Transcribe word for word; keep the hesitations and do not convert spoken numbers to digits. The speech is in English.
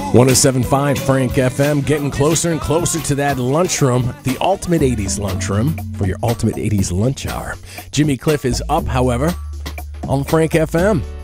one oh seven point five Frank F M, getting closer and closer to that lunchroom, the ultimate eighties lunchroom for your ultimate eighties lunch hour. Jimmy Cliff is up, however, on Frank F M.